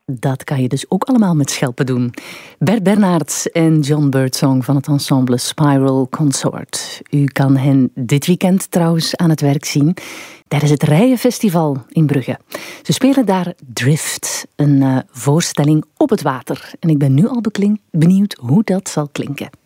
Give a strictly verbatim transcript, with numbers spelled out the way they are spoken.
Dat kan je dus ook allemaal met schelpen doen. Bert Bernards en John Birdsong van het ensemble Spiral Consort. U kan hen dit weekend trouwens aan het werk zien tijdens het Rijenfestival in Brugge. Ze spelen daar Drift, een uh, voorstelling op het water. En ik ben nu al beklink- benieuwd hoe dat zal klinken.